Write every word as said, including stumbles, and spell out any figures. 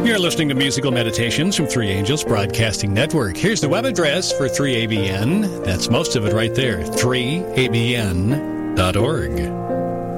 You're listening to Musical Meditations from Three Angels Broadcasting Network. Here's the web address for three A B N. That's most of it right there, three A B N dot org.